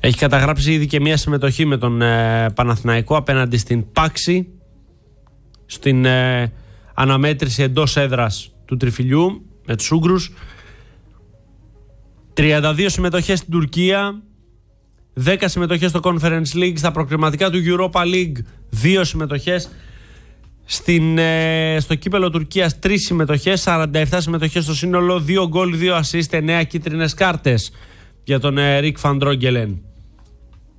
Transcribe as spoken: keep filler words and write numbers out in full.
Έχει καταγράψει ήδη και μια συμμετοχή με τον ε, Παναθηναϊκό απέναντι στην Πάξη, στην ε, αναμέτρηση εντός έδρας του Τριφυλιού με τους Ούγγρους. τριάντα δύο συμμετοχές στην Τουρκία, δέκα συμμετοχές στο Conference League, στα προκριματικά του Europa League δύο συμμετοχές, στην, ε, στο κύπελο Τουρκίας τρεις συμμετοχές, σαράντα επτά συμμετοχές στο σύνολο, δύο γκολ, δύο assist, εννέα κίτρινες κάρτες για τον ε, Ρικ Φαν Ντρόγκελεν.